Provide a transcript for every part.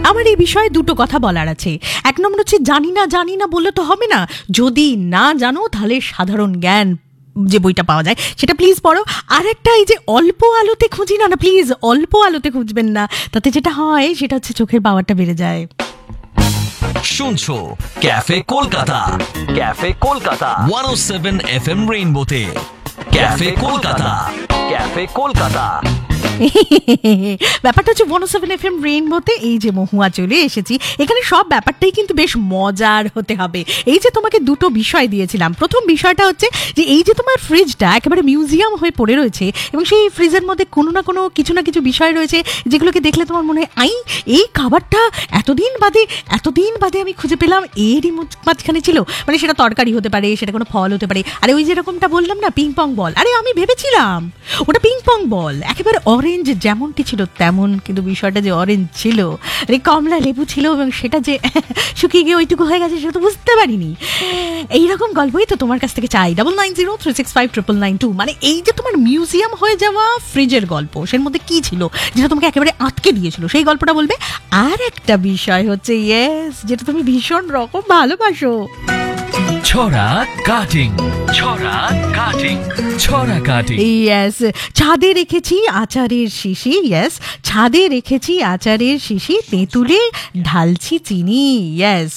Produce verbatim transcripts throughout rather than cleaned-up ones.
আমার এই বিষয়ে দুটো কথা বলার আছে। এক নম্বর হচ্ছে জানি না জানি না বললে তো হবে না, যদি না জানো তাহলে সাধারণ জ্ঞান যে বইটা পাওয়া যায় সেটা প্লিজ পড়ো। আর একটা এই যে অল্প আলোতে খুঁজি না না প্লিজ অল্প আলোতে খুঁজবেন না, তাতে যেটা হয় সেটা হচ্ছে চোখের পাওয়ারটা বেড়ে যায়। শুনছো ক্যাফে কলকাতা, ক্যাফে কলকাতা একশো সাত F M রেইনবোতে। Cafe Kolkata, cafe Kolkata. ব্যাপারটা হচ্ছে ওয়ান ও সেভেন এফ এম রেইনবোতে এই যে মহুয়া চলে এসেছি, এখানে সব ব্যাপারটাই কিন্তু বেশ মজার হতে হবে। এই যে তোমাকে দুটো বিষয় দিয়েছিলাম, প্রথম বিষয়টা হচ্ছে যে এই যে তোমার ফ্রিজটা একেবারে মিউজিয়াম হয়ে পড়ে রয়েছে এবং সেই ফ্রিজের মধ্যে কোনো না কোনো কিছু না কিছু বিষয় রয়েছে যেগুলোকে দেখলে তোমার মনে হয় আই এই খাবারটা এতদিন বাদে এতদিন বাদে আমি খুঁজে পেলাম, এরই মাঝখানে ছিল। মানে সেটা তরকারি হতে পারে, সেটা কোনো ফল হতে পারে। আরে ওই যেরকমটা বললাম না পিং পং বল, আরে আমি ভেবেছিলাম ওটা পিং পং বল, একেবারে অরেঞ্জ যেমনটি ছিল তেমন, কিন্তু বিষয়টা যে অরেঞ্জ ছিল, আরে কমলা লেবু ছিল এবং সেটা যে শুকিয়ে গিয়ে ওইটুকু হয়ে গেছে সেটা তো বুঝতে পারিনি। এইরকম গল্পই তো তোমার কাছ থেকে চাই। Double nine zero three six five triple nine two মানে এই যে তোমার মিউজিয়াম হয়ে যাওয়া ফ্রিজের গল্প, সের মধ্যে কি ছিল যেটা তোমাকে একেবারে আটকে দিয়েছিল সেই গল্পটা বলবে। আর একটা বিষয় হচ্ছে ইয়েস যেটা তুমি ভীষণ রকম ভালোবাসো, ছড়া কাটিং, ছড়া কাটিং, ছড়া কাটিং। ইয়েস, ছাদে রেখেছি আচারের শিশি, ইয়েস ছাদে রেখেছি আচারের শিশি, তেঁতুলে ঢালছি চিনি। ইয়েস,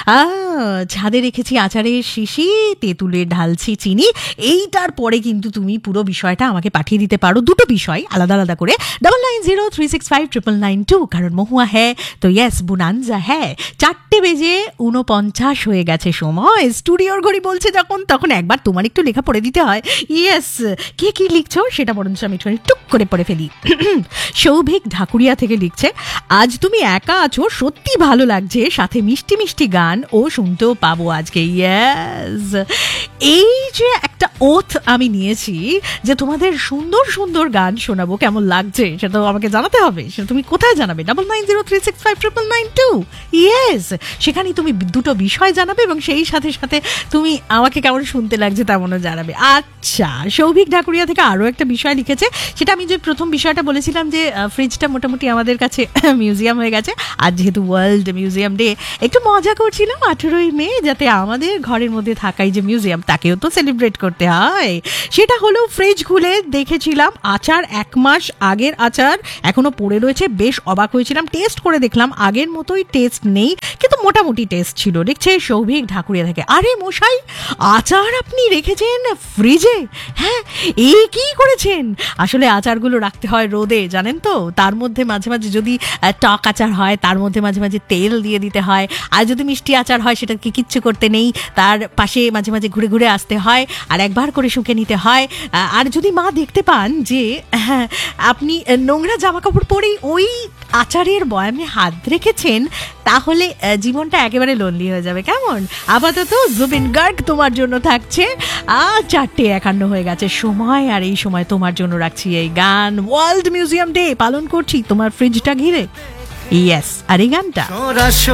ছাদে রেখেছি আচারের শিশি, তেঁতুলে ঢালছি চিনি। এইটার পরে কিন্তু তুমি পুরো বিষয়টা আমাকে পাঠিয়ে দিতে পারো, দুটো বিষয় আলাদা আলাদা করে। Double nine zero three six five triple nine two কারণ মহুয়া হ্যাঁ তো ইয়েস বুনানজা হ্যাঁ। চারটে বেজে উনপঞ্চাশ হয়ে গেছে সময়, স্টুডিওর ঘড়ি বলছে যখন তখন একবার তোমার একটু লেখা পড়ে দিতে হয়। ইয়েস, কে কি লিখছো সেটা বরঞ্চ আমি একটু টুক করে পড়ে ফেলি। সৌভিক ঢাকুরিয়া থেকে লিখছে, আজ তুমি একা আছো সত্যি ভালো লাগছে, সাথে মিষ্টি মিষ্টি গান ও শুনতেও পাবো আজকে। ইয়েস, এই যে একটা ওথ আমি নিয়েছি যে তোমাদের সুন্দর সুন্দর গান শোনাবো, কেমন লাগছে সেটা আমাকে জানাতে হবে। সেটা তুমি কোথায় জানাবে? Double nine zero three six five triple nine two. Yes, সেখানেই তুমি দুটো বিষয় জানাবে এবং সেই সাথে সাথে তুমি আমাকে কেমন শুনতে লাগছে তেমনও জানাবে। আচ্ছা, সৌভিক ঢাকুরিয়া থেকে আরও একটা বিষয় লিখেছে, সেটা আমি যে প্রথম বিষয়টা বলেছিলাম যে ফ্রিজটা মোটামুটি আমাদের কাছে মিউজিয়াম হয়ে গেছে। আজ যেহেতু ওয়ার্ল্ড মিউজিয়াম ডে, একটু মজা করছিলাম আঠেরোই মে, যাতে আমাদের ঘরের মধ্যে থাকাই যে মিউজিয়াম তাকেও তো সেলিব্রেট করতে হয়। সেটা হলো ফ্রিজ খুলে দেখেছিলাম আচার, এক মাস আগের আচার এখনো পড়ে রয়েছে। বেশ অবাক হয়েছিলাম, টেস্ট করে দেখলাম আগের মতোই টেস্ট নেই, কিন্তু মোটামুটি টেস্ট ছিল। দেখছে সৌভিক ঢাকুরিয়া থেকে, আরে মশাই আচার আপনি রেখেছেন ফ্রিজে? হ্যাঁ, এই কি করেছেন? আসলে আচারগুলো রাখতে হয় রোদে, জানেন তো, তার মধ্যে মাঝে মাঝে যদি টক আচার হয় তার মধ্যে মাঝে মাঝে তেল দিয়ে দিতে হয়, আর যদি মিষ্টি আচার হয় সেটাকে কিচ্ছু করতে নেই, তার পাশে মাঝে মাঝে ঘুরে ঘুরে আসতে হয় আর একবার করে শুকে নিতে হয়। আর যদি মা দেখতে পান যে হ্যাঁ আপনি নোংরা জামা কাপড় পরেই ওই আচারের বয়ামে হাত রেখেছেন, তাহলে জীবনটা একেবারে লোনলি হয়ে যাবে। কেমন? আপাতত জুবিন গার্গ তোমার জন্য থাকছে। আর চারটে একান্ন হয়ে গেছে সময়, আর এই সময় তোমার জন্য রাখছি এই গান। ওয়ার্ল্ড মিউজিয়াম ডে পালন করছি তোমার ফ্রিজটা ঘিরে। ইয়েস, আর এই গানটা